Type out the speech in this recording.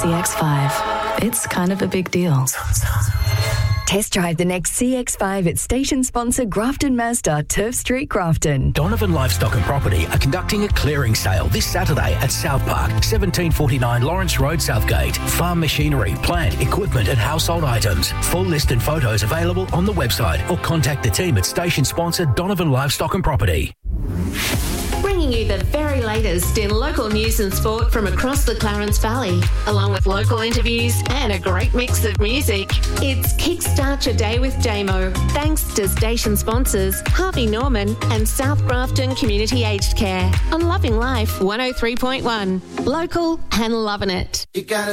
CX-5. It's kind of a big deal. Test drive the next CX-5 at station sponsor Grafton Mazda, Turf Street, Grafton. Donovan Livestock and Property are conducting a clearing sale this Saturday at South Park, 1749 Lawrence Road, Southgate. Farm machinery, plant, equipment and household items. Full list and photos available on the website or contact the team at station sponsor Donovan Livestock and Property. Bringing you the very latest in local news and sport from across the Clarence Valley, along with local interviews and a great mix of music. It's Kickstart Your Day with Damo, thanks to station sponsors Harvey Norman and South Grafton Community Aged Care on Loving Life 103.1. Local and loving it. You gotta